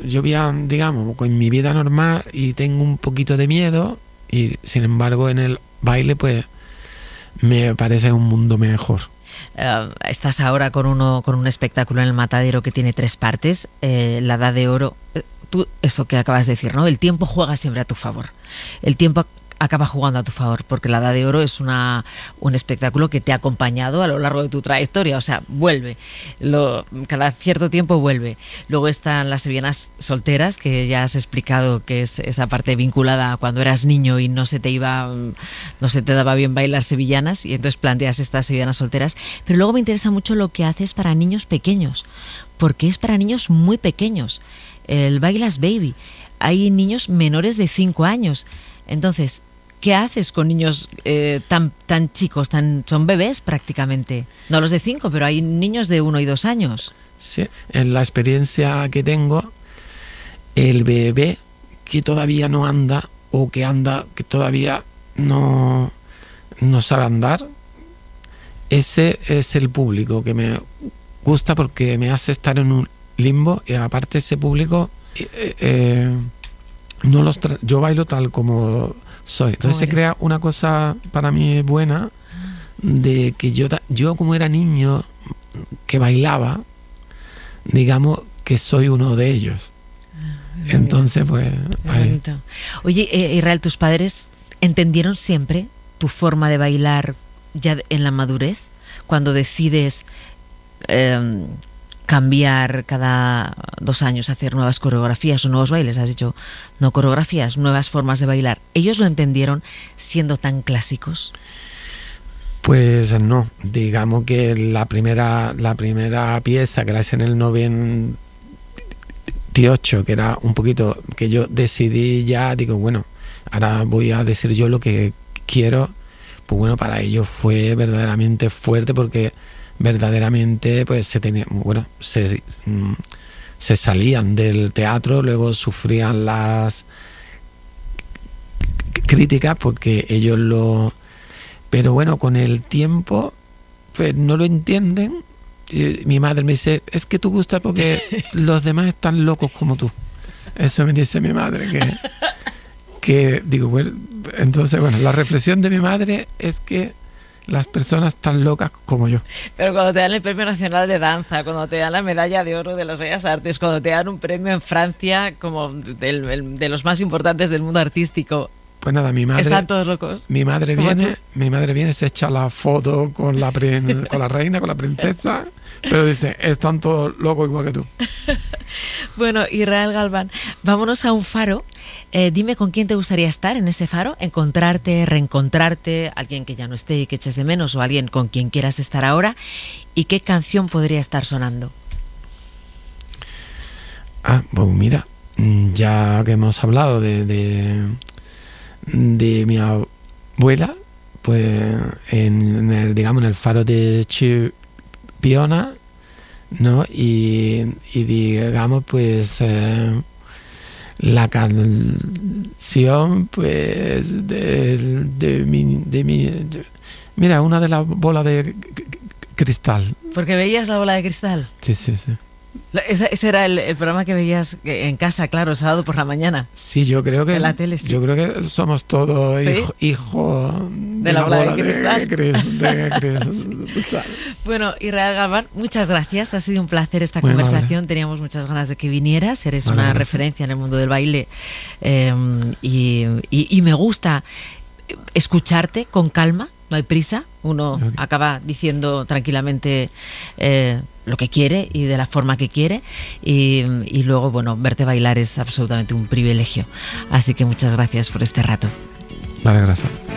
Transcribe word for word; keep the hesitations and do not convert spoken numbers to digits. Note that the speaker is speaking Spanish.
yo voy a, digamos, con mi vida normal y tengo un poquito de miedo y sin embargo en el baile pues me parece un mundo mejor. Uh, estás ahora con uno con un espectáculo en el Matadero que tiene tres partes, eh, la Edad de Oro. Eh, tú, eso que acabas de decir, ¿no? El tiempo juega siempre a tu favor. El tiempo acaba jugando a tu favor, porque la Edad de Oro es una un espectáculo que te ha acompañado a lo largo de tu trayectoria, o sea, vuelve, lo, cada cierto tiempo vuelve. Luego están las sevillanas solteras, que ya has explicado que es esa parte vinculada a cuando eras niño y no se te iba, no se te daba bien bailar sevillanas, y entonces planteas estas sevillanas solteras. Pero luego me interesa mucho lo que haces para niños pequeños, porque es para niños muy pequeños. El Bailas Baby, hay niños menores de cinco años, entonces, ¿qué haces con niños eh, tan tan chicos, tan son bebés prácticamente? No los de cinco, pero hay niños de uno y dos años. Sí, en la experiencia que tengo, el bebé que todavía no anda o que anda, que todavía no, no sabe andar, ese es el público que me gusta porque me hace estar en un limbo y aparte ese público, eh, eh, no los tra- yo bailo tal como soy. Entonces se crea una cosa para mí buena de que yo, yo como era niño que bailaba, digamos que soy uno de ellos. Entonces pues... ahí. Oye, eh, Israel, ¿tus padres entendieron siempre tu forma de bailar ya en la madurez? Cuando decides eh, cambiar cada dos años, hacer nuevas coreografías o nuevos bailes, has dicho, no coreografías, nuevas formas de bailar. ¿Ellos lo entendieron siendo tan clásicos? Pues no, digamos que la primera la primera pieza que la hice en el noventa y ocho, que era un poquito que yo decidí ya, digo, bueno, ahora voy a decir yo lo que quiero, pues bueno, para ellos fue verdaderamente fuerte porque verdaderamente pues se tenía, bueno, se, se salían del teatro, luego sufrían las críticas porque ellos lo... Pero bueno, con el tiempo pues no lo entienden. Y mi madre me dice, es que tú gustas porque los demás están locos como tú. Eso me dice mi madre, que, que digo, bueno, entonces bueno, la reflexión de mi madre es que las personas tan locas como yo. Pero cuando te dan el Premio Nacional de Danza, cuando te dan la Medalla de Oro de las Bellas Artes, cuando te dan un premio en Francia como del, de los más importantes del mundo artístico, pues nada, mi madre... ¿Están todos locos? Mi madre viene, mi madre viene, se echa la foto con la, prin, con la reina, con la princesa, pero dice, están todos locos igual que tú. Bueno, Israel Galván, vámonos a un faro. Eh, dime con quién te gustaría estar en ese faro, encontrarte, reencontrarte, alguien que ya no esté y que eches de menos, o alguien con quien quieras estar ahora, y qué canción podría estar sonando. Ah, pues mira, ya que hemos hablado de... de de mi abuela, pues en el, digamos en el faro de Chipiona, ¿no? Y, y digamos pues eh, la canción pues de, de mi, de mi de, mira, una de las bolas de cristal. ¿Porque veías la bola de cristal? Sí, sí, sí. Ese, ese era el, el programa que veías en casa, claro, sábado por la mañana. Sí, yo creo que en la tele, sí. Yo creo que somos todos ¿sí? hijos hijo de, de la, la bola, bola de cristal. De, de cristal. Bueno, Israel Galván, muchas gracias. Ha sido un placer esta Muy conversación. Amable. Teníamos muchas ganas de que vinieras. Eres vale, una gracias. referencia en el mundo del baile eh, y, y, y me gusta escucharte con calma. No hay prisa. Uno okay. acaba diciendo tranquilamente eh, lo que quiere y de la forma que quiere y, y luego, bueno, verte bailar es absolutamente un privilegio. Así que muchas gracias por este rato. Vale, gracias.